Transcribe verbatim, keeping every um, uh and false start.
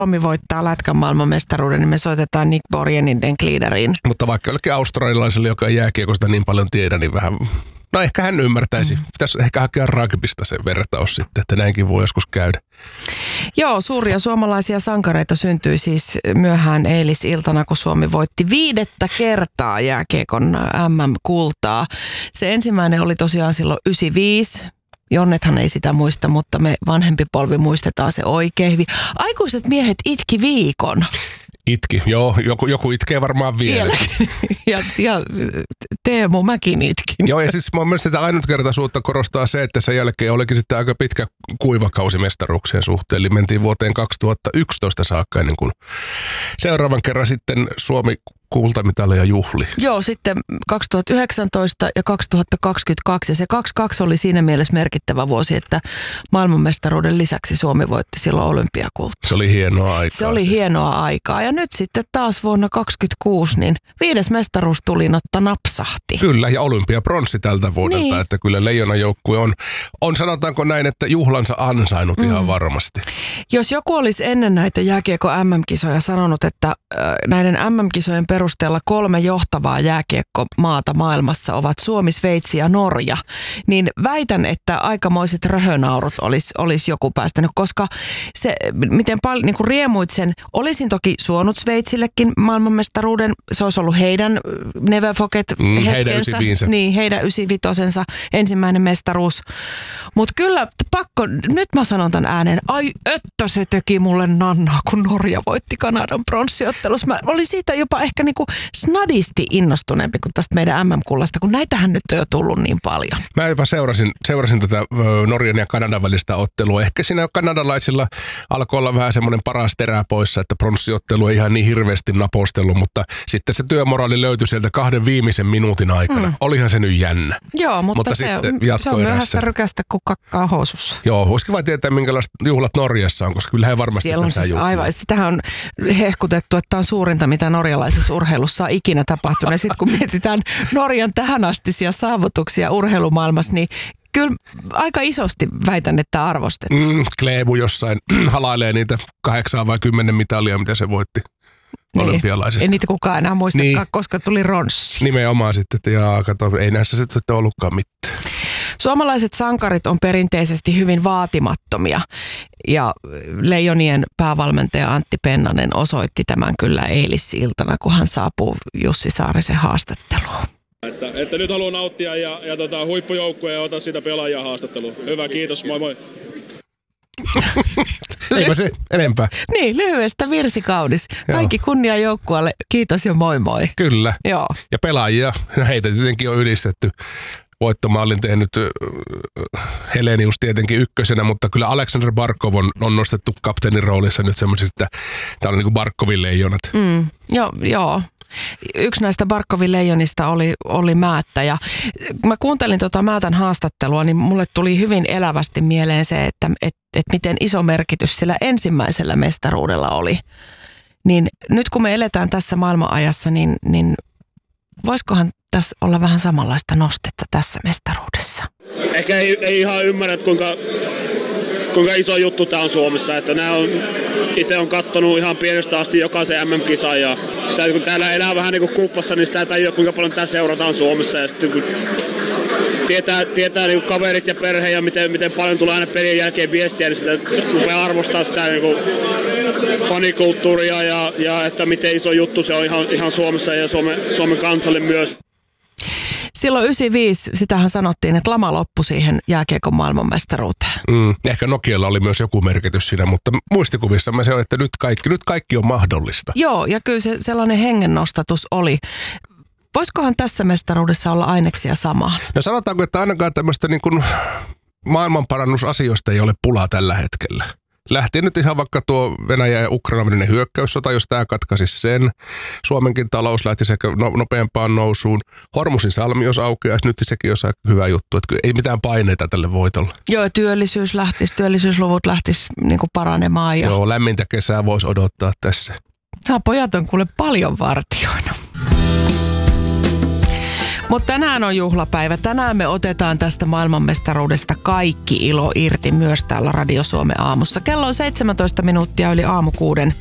Suomi voittaa lätkän maailmanmestaruuden, niin me soitetaan Nick Borgenin Den Gliederiin. Mutta vaikka jollekin australialaiselle, joka ei jääkiekosta niin paljon tiedä, niin vähän... No ehkä hän ymmärtäisi. Mm. Pitäisi ehkä hakea rugbysta sen vertaus sitten, että näinkin voi joskus käydä. Joo, suuria suomalaisia sankareita syntyi siis myöhään eilisiltana, kun Suomi voitti viidettä kertaa jääkiekon äm äm-kultaa. Se ensimmäinen oli tosiaan silloin yhdeksänkymmentäviisi. Jonnethan ei sitä muista, mutta me vanhempi polvi muistetaan se oikein hyvin. Aikuiset miehet itki viikon. Itki, joo. Joku, joku itkee varmaan vielä. ja, ja Teemu, mäkin itkin. Joo, ja siis mun mielestä sitä ainutkertaisuutta korostaa se, että sen jälkeen olikin sitten aika pitkä kuivakausi mestaruuksien suhteen. Eli mentiin vuoteen kaksituhattayksitoista saakka ennen kuin seuraavan kerran sitten Suomi kultamitaleja juhli. Joo, sitten kaksituhattayhdeksäntoista ja kaksituhattakaksikymmentäkaksi. Ja se kaksikymmentäkaksi oli siinä mielessä merkittävä vuosi, että maailmanmestaruuden lisäksi Suomi voitti silloin olympiakultaa. Se oli hienoa aikaa. Se oli se. hienoa aikaa. Ja nyt sitten taas vuonna kaksituhattakaksikymmentäkuusi, niin viides mestaruus tuli notta napsahti. Kyllä, ja olympiapronssi tältä vuodelta, niin. Että kyllä Leijonan joukkue on, on, sanotaanko näin, että juhlansa ansainnut mm. ihan varmasti. Jos joku olisi ennen näitä jääkiekko äm äm-kisoja sanonut, että äh, näiden äm äm-kisojen perusteella kolme johtavaa jääkiekkomaata maailmassa ovat Suomi, Sveitsi ja Norja, niin väitän, että aikamoiset röhönaurut olisi, olisi joku päästänyt, koska se, miten paljon niin kuin riemuit sen, olisin toki suonut Sveitsillekin maailmanmestaruuden, se olisi ollut heidän never forget mm, hetkensä, heidän yhdeksänkymmentäviisi. Niin, heidän yhdeksänkymmentäviisi ensimmäinen mestaruus, mutta kyllä pakko, nyt mä sanon tämän ääneen, ai että se teki mulle nannaa, kun Norja voitti Kanadan pronssiottelussa. Mä olin siitä jopa ehkä niinku snadisti innostuneempi kuin tästä meidän äm äm-kullasta, kun näitähän nyt on jo tullut niin paljon. Mä jopa seurasin, seurasin tätä Norjan ja Kanadan välistä ottelua. Ehkä siinä kanadalaisilla alkoi olla vähän semmoinen paras terä poissa, että pronssiottelu ei ihan niin hirveästi napostellut, mutta sitten se työmoraali löytyi sieltä kahden viimeisen minuutin aikana. Mm. Olihan se nyt jännä. Joo, mutta, mutta se, se on myöhäistä rykästä kuin kakkaa housussa. Joo, voisikin vain tietää, minkälaiset juhlat Norjassa on, koska kyllähän varmasti siellä on siis aivan. Sitähän on hehkutettu, että tämä on suurinta, mitä norjalaisessa urheilussa on ikinä tapahtunut. Ja sitten kun mietitään Norjan tähänastisia saavutuksia urheilumaailmassa, niin kyllä aika isosti väitän, että arvostetaan. Mm, Kleebu jossain halailee niitä kahdeksan vai kymmenen mitalia, mitä se voitti niin. Olympialaisista. Ei niitä kukaan enää muistakaan, niin. Koska tuli ronssi. Nimenomaan sitten, että jaa, kato, ei näissä sitten ollutkaan mitään. Suomalaiset sankarit on perinteisesti hyvin vaatimattomia ja Leijonien päävalmentaja Antti Pennanen osoitti tämän kyllä eilisiltana, kun hän saapuu Jussi Saarisen haastatteluun. Että, että nyt haluan nauttia ja, ja tota, huippujoukkueen ja ota sitä pelaajia haastatteluun. Hyvä, kiitos, moi moi. Eipä se enempää. Niin, lyhyestä virsikaunis. Kaikki kunnia joukkueelle, kiitos ja moi moi. Kyllä. Joo. Ja pelaajia, heitä tietenkin on ylistetty. Voittomaalin tehnyt Helenius tietenkin ykkösenä, mutta kyllä Aleksander Barkov on, on nostettu kapteenin roolissa nyt semmoisesta, että tämä on niin kuin Barkovin leijonat. Mm, joo, joo. Yksi näistä Barkovin leijonista oli, oli Määttä ja kun mä kuuntelin tuota Määtän haastattelua, niin mulle tuli hyvin elävästi mieleen se, että et, et miten iso merkitys sillä ensimmäisellä mestaruudella oli. Niin nyt kun me eletään tässä maailmanajassa, niin, niin voisikohan tässä olla vähän samanlaista nostetta tässä mestaruudessa? Ehkä ei, ei ihan ymmärrä, kuinka, kuinka iso juttu tämä on Suomessa. Että nämä on, itse on katsonut ihan pienestä asti jokaisen äm äm-kisan ja sitä, kun täällä elää vähän niin kuin kuppassa, niin sitä ei tajua, kuinka paljon tämä seurataan Suomessa. Ja sitten kun tietää, tietää niin kuin kaverit ja perhe ja miten, miten paljon tulee aina pelien jälkeen viestiä, niin sitä rupeaa arvostaa sitä niin kuin fanikulttuuria ja, ja että miten iso juttu se on ihan, ihan Suomessa ja Suomen, Suomen kansalle myös. Silloin yhdeksänkymmentäviisi, sitähän sanottiin, että lama loppui siihen jääkiekon maailmanmestaruuteen. Mm, ehkä Nokialla oli myös joku merkitys siinä, mutta muistikuvissamme se on, että nyt kaikki, nyt kaikki on mahdollista. Joo, ja kyllä se sellainen hengennostatus oli. Voisikohan tässä mestaruudessa olla aineksia samaan? No sanotaanko, että ainakaan tämmöistä niin kuin maailmanparannusasioista ei ole pulaa tällä hetkellä. Lähti nyt ihan vaikka tuo Venäjä ja Ukrainan hyökkäyssota, jos tämä katkaisi sen. Suomenkin talous lähti sekä nopeampaan nousuun. Hormusin salmi, jos aukeaisi, nyt sekin olisi aika hyvä juttu. Että ei mitään paineita tälle voitolle. Joo, työllisyys lähtisi, työllisyysluvut lähtisi niin kuin paranemaan. Ja... Joo, lämmintä kesää voisi odottaa tässä. Nämä pojat on kuule paljon vartijoina. Mutta tänään on juhlapäivä. Tänään me otetaan tästä maailmanmestaruudesta kaikki ilo irti myös täällä Radio Suomen aamussa. Kello on seitsemäntoista minuuttia yli aamu kuuden.